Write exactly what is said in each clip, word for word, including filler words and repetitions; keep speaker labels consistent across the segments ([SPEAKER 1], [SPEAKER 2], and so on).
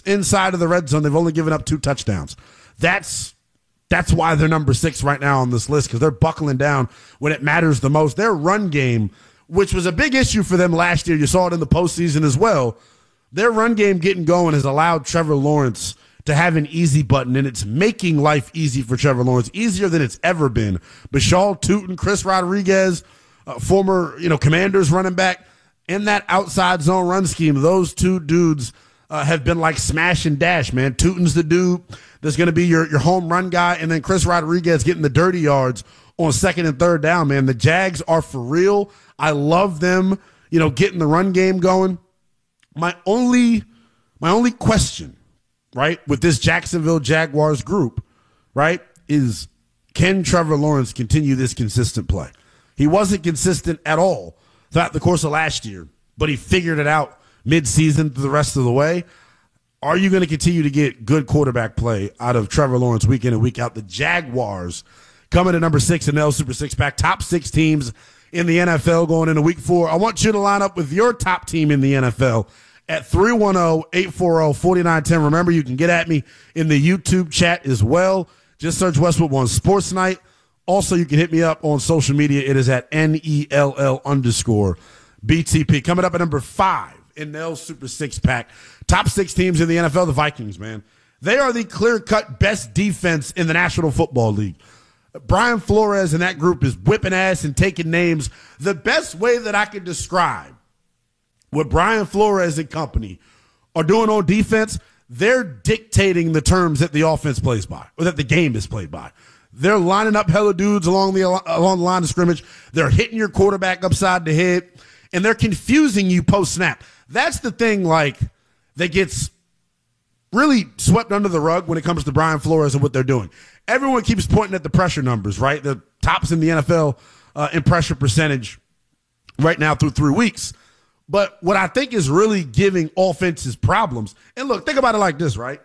[SPEAKER 1] inside of the red zone. They've only given up two touchdowns. That's that's why they're number six right now on this list, because they're buckling down when it matters the most. Their run game, which was a big issue for them last year, you saw it in the postseason as well. Their run game getting going has allowed Trevor Lawrence to have an easy button, and it's making life easy for Trevor Lawrence, easier than it's ever been. Bashal Tutin, Chris Rodriguez, uh, former you know Commanders running back, in that outside zone run scheme, those two dudes uh, have been like smash and dash, man. Tutin's the dude that's going to be your, your home run guy, and then Chris Rodriguez getting the dirty yards on second and third down, man. The Jags are for real. I love them, you know, getting the run game going. My only, my only question, right, with this Jacksonville Jaguars group, right, is can Trevor Lawrence continue this consistent play? He wasn't consistent at all throughout the course of last year, but he figured it out mid-season through the rest of the way. Are you going to continue to get good quarterback play out of Trevor Lawrence week in and week out? The Jaguars coming to number six in the L Super Six Pack, top six teams in the N F L going into week four. I want you to line up with your top team in the N F L at three one zero, eight four zero, four nine one zero. Remember, you can get at me in the YouTube chat as well. Just search Westwood One Sports Night. Also, you can hit me up on social media. It is at N E L L underscore B T P. Coming up at number five in the L Super Six Pack. Top six teams in the N F L, the Vikings, man. They are the clear-cut best defense in the National Football League. Brian Flores and that group is whipping ass and taking names. The best way that I can describe what Brian Flores and company are doing on defense, they're dictating the terms that the offense plays by, or that the game is played by. They're lining up hella dudes along the along the line of scrimmage. They're hitting your quarterback upside the head, and they're confusing you post-snap. That's the thing, like, that gets really swept under the rug when it comes to Brian Flores and what they're doing. Everyone keeps pointing at the pressure numbers, right? The tops in the N F L uh, in pressure percentage right now through three weeks. But what I think is really giving offenses problems, and look, think about it like this, right?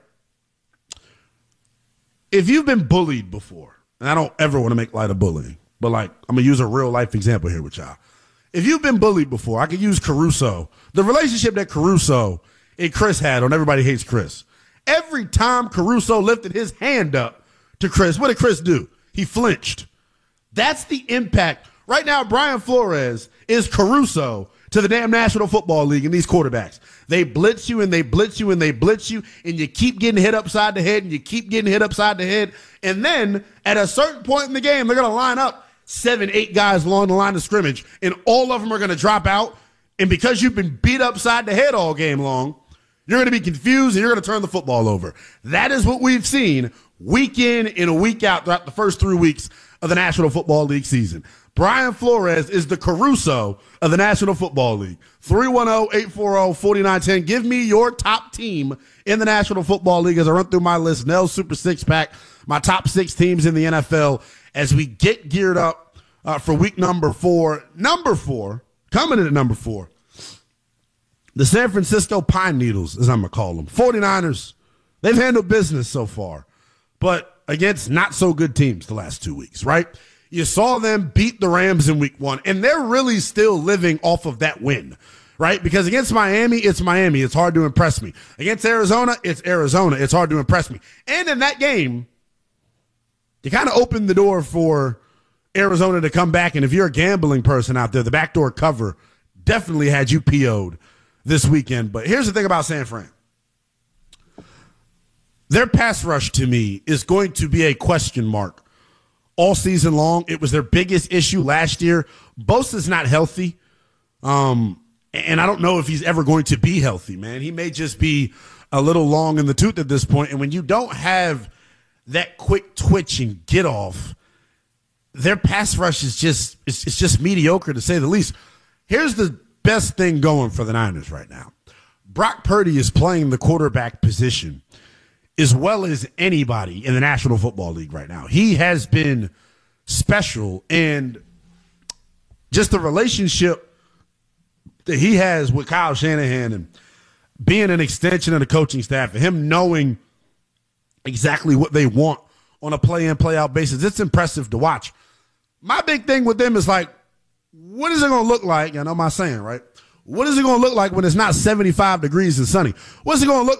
[SPEAKER 1] If you've been bullied before, and I don't ever want to make light of bullying, but like I'm going to use a real life example here with y'all. If you've been bullied before, I could use Caruso, the relationship that Caruso and Chris had on Everybody Hates Chris. Every time Caruso lifted his hand up to Chris, what did Chris do? He flinched. That's the impact. Right now, Brian Flores is Caruso to the damn National Football League and these quarterbacks. They blitz you and they blitz you and they blitz you, and you keep getting hit upside the head and you keep getting hit upside the head. And then at a certain point in the game, they're going to line up seven, eight guys along the line of scrimmage, and all of them are going to drop out. And because you've been beat upside the head all game long, you're going to be confused and you're going to turn the football over. That is what we've seen week in and week out throughout the first three weeks of the National Football League season. Brian Flores is the Caruso of the National Football League. three one zero, eight four zero, four nine one zero. Give me your top team in the National Football League as I run through my list. Nell Super Six Pack, my top six teams in the N F L as we get geared up uh, for week number four. Number four, coming in at number four, the San Francisco Pine Needles, as I'm going to call them. 49ers, they've handled business so far, but against not so good teams the last two weeks, right? You saw them beat the Rams in week one, and they're really still living off of that win, right? Because against Miami, it's Miami. It's hard to impress me. Against Arizona, it's Arizona. It's hard to impress me. And in that game, you kind of opened the door for Arizona to come back, and if you're a gambling person out there, the backdoor cover definitely had you P O'd this weekend. But here's the thing about San Fran. Their pass rush, to me, is going to be a question mark all season long. It was their biggest issue last year. Bosa's not healthy, um, and I don't know if he's ever going to be healthy, man. He may just be a little long in the tooth at this point, and when you don't have that quick twitch and get off, their pass rush is just it's, it's just mediocre, to say the least. Here's the best thing going for the Niners right now. Brock Purdy is playing the quarterback position as well as anybody in the National Football League right now. He has been special, and just the relationship that he has with Kyle Shanahan and being an extension of the coaching staff and him knowing exactly what they want on a play-in, play-out basis, it's impressive to watch. My big thing with them is like, what is it going to look like? I know my saying, right? What is it going to look like when it's not seventy-five degrees and sunny? What's it going to look